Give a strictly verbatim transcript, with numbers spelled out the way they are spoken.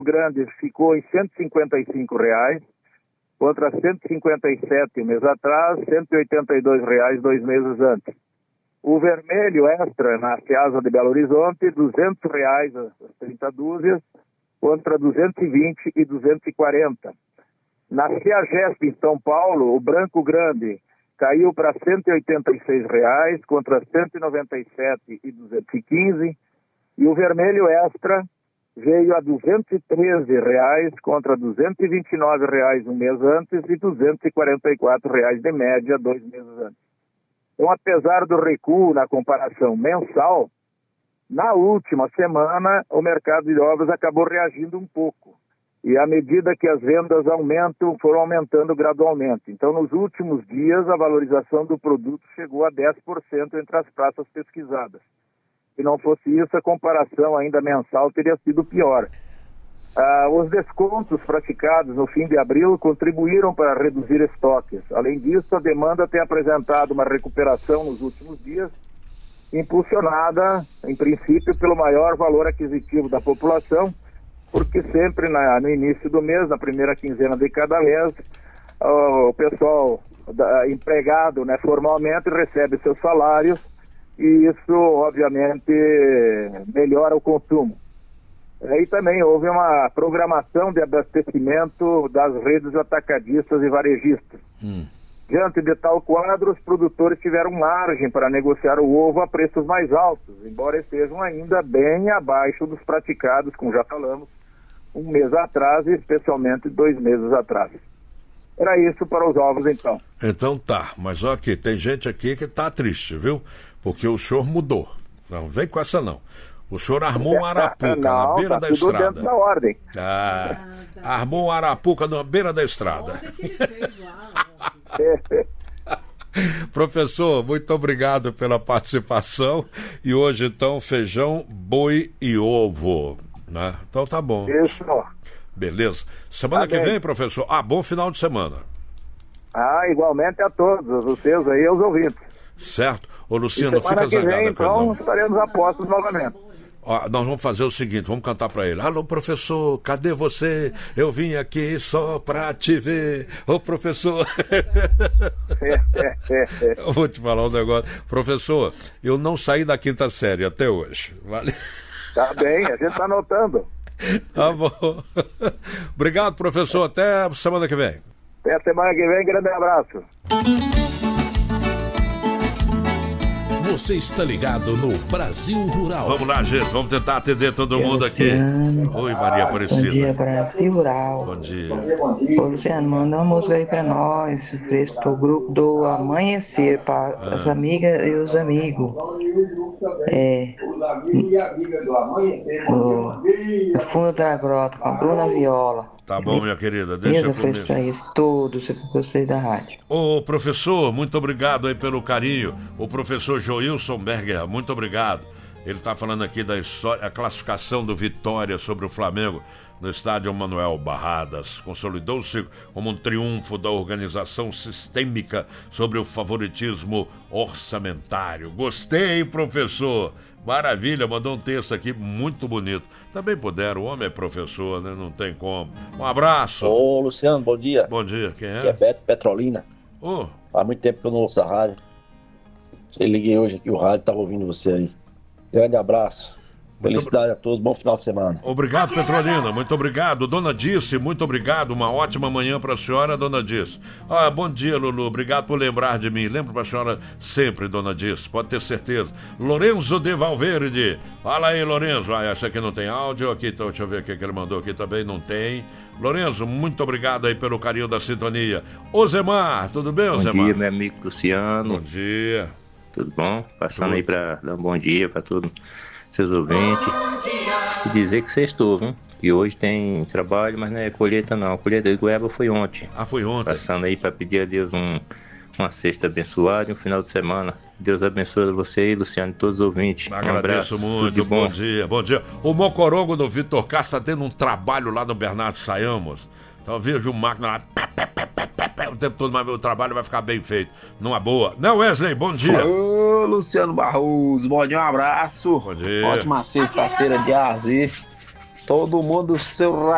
grande ficou em cento e cinquenta e cinco reais, contra cento e cinquenta e sete um mês atrás, cento e oitenta e dois reais dois meses antes. O vermelho extra na Ceasa de Belo Horizonte, duzentos reais as trinta dúzias, contra duzentos e vinte e duzentos e quarenta. Na Ceagesp em São Paulo, o branco grande caiu para cento e oitenta e seis reais, contra cento e noventa e sete e duzentos e quinze. E o vermelho extra veio a duzentos e treze reais, contra duzentos e vinte e nove reais um mês antes e duzentos e quarenta e quatro reais de média dois meses antes. Então, apesar do recuo na comparação mensal, na última semana o mercado de ovos acabou reagindo um pouco. E à medida que as vendas aumentam, foram aumentando gradualmente. Então, nos últimos dias, a valorização do produto chegou a dez por cento entre as praças pesquisadas. Se não fosse isso, a comparação ainda mensal teria sido pior. Ah, os descontos praticados no fim de abril contribuíram para reduzir estoques. Além disso, a demanda tem apresentado uma recuperação nos últimos dias, impulsionada, em princípio, pelo maior valor aquisitivo da população, porque sempre na, no início do mês, na primeira quinzena de cada mês, o pessoal da, empregado, né, formalmente recebe seus salários e isso, obviamente, melhora o consumo. Aí também houve uma programação de abastecimento das redes atacadistas e varejistas. Hum. Diante de tal quadro, os produtores tiveram margem para negociar o ovo a preços mais altos, embora estejam ainda bem abaixo dos praticados, como já falamos, um mês atrás e especialmente dois meses atrás. Era isso para os ovos, então. Então tá, mas olha aqui, tem gente aqui que tá triste, viu? Porque o senhor mudou. Não vem com essa não. O senhor armou um arapuca não, na beira tá da tudo estrada. Dentro da ordem. Ah, armou um arapuca na beira da estrada. Professor, muito obrigado pela participação. E hoje, então, feijão, boi e ovo, né? Então tá bom. Isso. Beleza. Semana tá que bem, professor. Ah, bom final de semana. Ah, igualmente a todos, os seus aí, os ouvintes. Certo. Ô, Luciano, fica zangado vem, então, não. Estaremos a postos novamente. Ó, nós vamos fazer o seguinte, vamos cantar pra ele. Alô, professor, cadê você? Eu vim aqui só pra te ver. Ô, professor. Eu vou te falar um negócio. Professor, eu não saí da quinta série até hoje. Vale? Tá bem, a gente tá anotando. Tá bom. Obrigado, professor. Até semana que vem. Até semana que vem. Grande abraço. Você está ligado no Brasil Rural. Vamos lá, gente. Vamos tentar atender todo Oi, mundo Luciano. aqui. Oi, Maria Aparecida. Bom dia, Brasil Rural. Bom dia. Ô, Luciano, manda uma música aí pra nós, surpresa pro grupo do Amanhecer, para Ah. as amigas e os amigos. É. No, no fundo da grota, com a Bruna Viola. Tá bom, minha querida. Deixa Deus fez comigo. pra isso todos, eu gostei da rádio. Ô, professor, muito obrigado aí pelo carinho. O professor Joilson Berger, muito obrigado. Ele está falando aqui da história, a classificação do Vitória sobre o Flamengo no estádio Manuel Barradas. Consolidou-se como um triunfo da organização sistêmica sobre o favoritismo orçamentário. Gostei, professor. Maravilha, mandou um texto aqui muito bonito. Também puderam, o homem é professor, né? Não tem como. Um abraço. Ô, Luciano, bom dia. Bom dia, quem Aqui é é? Beto Petrolina. Ô, Faz muito tempo que eu não ouço a rádio. Eu liguei hoje aqui o rádio, tava ouvindo você aí. Grande abraço. Felicidade a todos, bom final de semana. obrigado, Petrolina, muito obrigado. Dona Dice, muito obrigado. Uma ótima manhã para a senhora, Dona Dice. Ah, bom dia, Lulu. Obrigado por lembrar de mim. Lembro para a senhora sempre, Dona Dice, pode ter certeza. Lorenzo de Valverde. Fala aí, Lorenzo. Ah, essa aqui não tem áudio. Aqui, então, deixa eu ver o que ele mandou aqui também. Não tem. Lorenzo, muito obrigado aí pelo carinho da sintonia. Ozemar, tudo bem, Ozemar? Bom dia, meu amigo Luciano. Bom dia. Tudo bom? Passando Tudo. aí para dar um bom dia para todos seus ouvintes. E dizer que sextou, viu? E hoje tem trabalho, mas não é colheita não. A colheita de goiaba foi ontem. Ah, foi ontem. Passando aí para pedir a Deus um, uma sexta abençoada e um final de semana. Deus abençoe você e Luciano e todos os ouvintes. Agradeço um abraço, muito, tudo de bom. bom dia, bom dia. O Mocorongo do Vitor Castro está tendo um trabalho lá no Bernardo Sayamos. Então eu vejo o máquina lá, pé, pé, pé, pé, pé, pé, o tempo todo, mas o trabalho vai ficar bem feito, numa boa. Não, Wesley, bom dia. Ô, Luciano Barroso, bom dia, um abraço. Bom dia. Ótima sexta-feira de A a Z. Todo mundo, seu